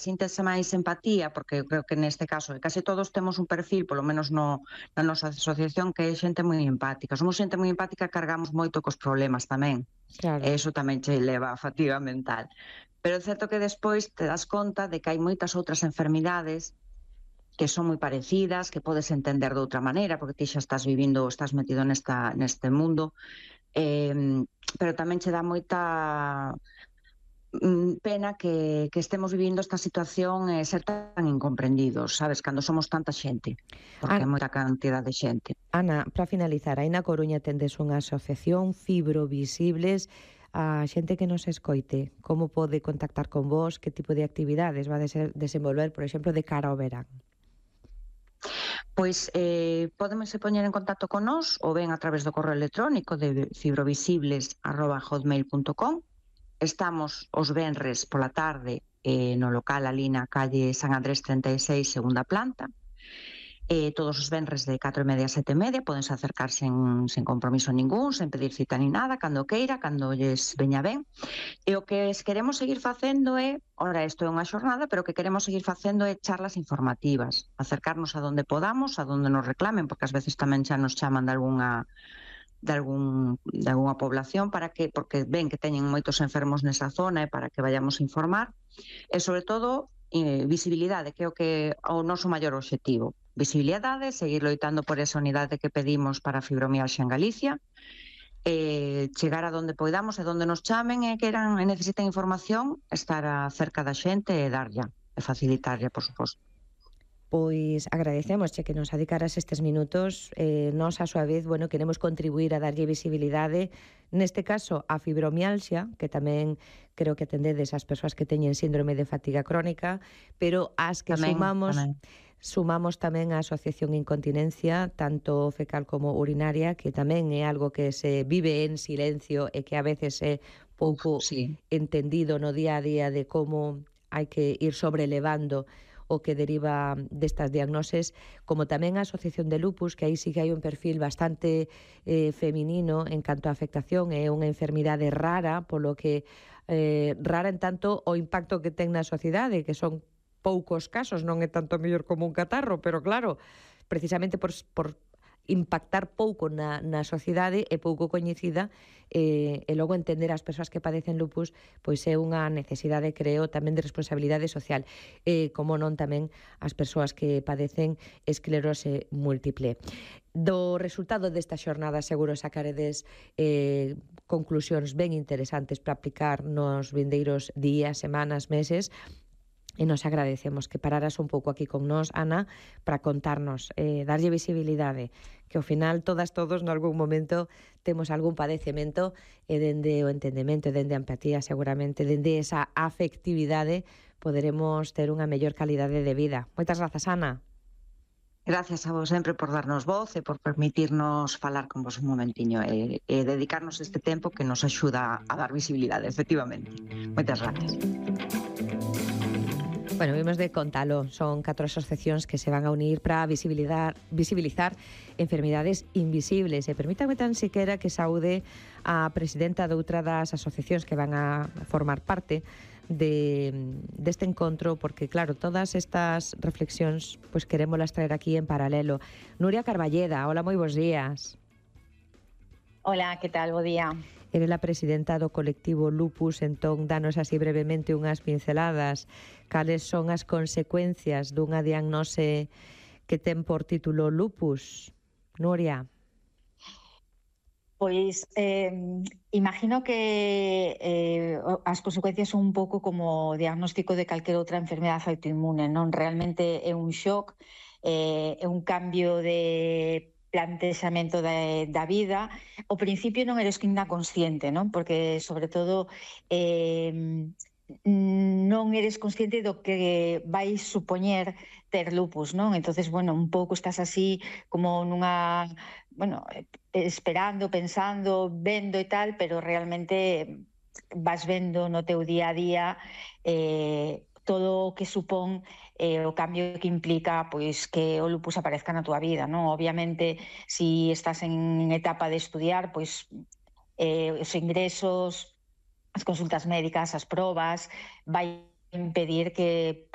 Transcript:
síntese máis empatía, porque eu creo que neste caso case todos temos un perfil, polo menos na nosa asociación, que é xente moi empática. Somos xente moi empática, cargamos moito cos problemas tamén. Claro. E iso tamén che leva a fatiga mental. Pero é certo que despois te das conta de que hai moitas outras enfermidades que son moi parecidas, que podes entender de outra maneira, porque ti xa estás vivindo, estás metido neste mundo, pero tamén che dá moita pena que estemos vivindo esta situación e ser tan incomprendidos, sabes, cando somos tanta xente, porque é moita cantidad de xente. Ana, para finalizar, aí na Coruña tendes unha asociación Fibrovisibles. A xente que nos escoite, como pode contactar con vos, que tipo de actividades va a desenvolver, por exemplo, de cara ao verán? Pois pódense poñer en contacto con nós ou ben a través do correo electrónico de fibrovisibles@hotmail.com. Estamos os venres pola tarde no local ali na calle San Andrés 36, segunda planta. Todos os venres de 4:30 a 7:30 podense acercar sen compromiso ningún, sen pedir cita ni nada, cando queira, cando lles veña ben. E o que queremos seguir facendo é, ora, isto é unha xornada, pero o que queremos seguir facendo é charlas informativas, acercarnos a donde podamos, a donde nos reclamen, porque ás veces tamén xa nos chaman de algunha población porque ven que teñen moitos enfermos nesa zona e para que vayamos a informar. E, sobre todo, visibilidade, que é o noso maior obxectivo. Visibilidade, seguir loitando por esa unidade que pedimos para a fibromialxia en Galicia, chegar a donde poidamos e donde nos chamen e queran e necesiten información, estar cerca da xente e darlla, e facilitarlla, por suposto. Pois agradecemosche que nos adicaras estes minutos. Nós, a súa vez, queremos contribuir a darlle visibilidade, neste caso, a fibromialxia, que tamén creo que atendedes as persoas que teñen síndrome de fatiga crónica, pero as que sumamos tamén a Asociación Incontinencia, tanto fecal como urinaria, que tamén é algo que se vive en silencio e que a veces é pouco entendido no día a día de como hai que ir sobrelevando o que deriva destas diagnoses, como tamén a Asociación de Lupus, que aí sí que hai un perfil bastante feminino en canto a afectación, é unha enfermidade rara, polo que rara en tanto o impacto que ten na sociedade, que son poucos casos, non é tanto mellor como un catarro, pero claro, precisamente por impactar pouco na sociedade e pouco coñecida, e logo entender as persoas que padecen lupus, pois é unha necesidade, creo, tamén de responsabilidade social, e, como non, tamén as persoas que padecen esclerose múltiple. Do resultado desta xornada seguro sacaredes conclusións ben interesantes para aplicar nos vindeiros días, semanas, meses. E nos agradecemos que pararas un pouco aquí con nós, Ana, para contarnos, darlle visibilidade, que ao final todos nalgún momento temos algún padecemento, e dende o entendemento, dende a empatía, seguramente, dende esa afectividade, poderemos ter unha mellor calidade de vida. Moitas grazas, Ana. Gracias a vos sempre por darnos voz e por permitirnos falar con vos un momentiño e dedicarnos este tempo que nos axuda a dar visibilidade, efectivamente. Moitas gracias. Vimos de contalo, son 4 asociacións que se van a unir para visibilizar enfermidades invisibles. E permítame tan siquera que saúde a presidenta de outra das asociacións que van a formar parte deste encontro, porque claro, todas estas reflexións pois querémolas traer aquí en paralelo. Nuria Carballeda, hola, moi bons días. Hola, que tal? Bo día. Eres a presidenta do colectivo Lupus, entón danos así brevemente unhas pinceladas. Cales son as consecuencias dunha diagnose que ten por título lupus? Nuria. Pois imagino que as consecuencias son un pouco como o diagnóstico de calquera outra enfermedade autoinmune, non? Realmente é un shock, é un cambio de plantexamento da vida. Ao principio non eres quinda consciente, non? Porque, sobre todo, non eres consciente do que vai supoñer ter lupus, non? Entonces, un pouco estás así como nunha, esperando, pensando, vendo e tal, pero realmente vas vendo no teu día a día todo o que supón o cambio que implica pois que o lupus aparezca na túa vida, non? Obviamente, se estás en etapa de estudiar, pois os ingresos, as consultas médicas, as probas, vai impedir que